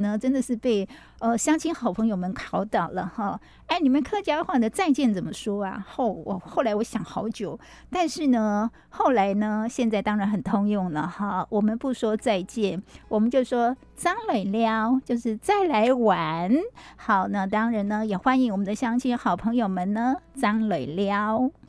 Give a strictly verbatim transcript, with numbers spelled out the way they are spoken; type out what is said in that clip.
呢，真的是被呃乡亲好朋友们考倒了哈。哎，你们客家话的再见怎么说啊？后我后来我想好久，但是呢，后来呢，现在当然很通用了哈。我们不说再见，我们就说张磊了，就是再来玩。好，那当然呢，也欢迎我们的乡亲好朋友们呢，张磊了。